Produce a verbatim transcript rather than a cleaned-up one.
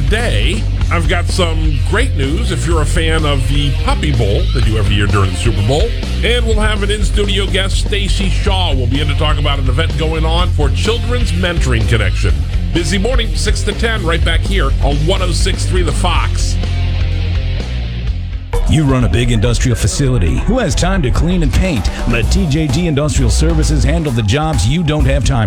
today, I've got some great news if you're a fan of the Puppy Bowl they do every year during the Super Bowl. And we'll have an in-studio guest, Stacy Shaw, will be in to talk about an event going on for Children's Mentoring Connection. Busy morning, six to ten, right back here on one oh six point three The Fox. You run a big industrial facility. Who has time to clean and paint? Let T J G Industrial Services handle the jobs you don't have time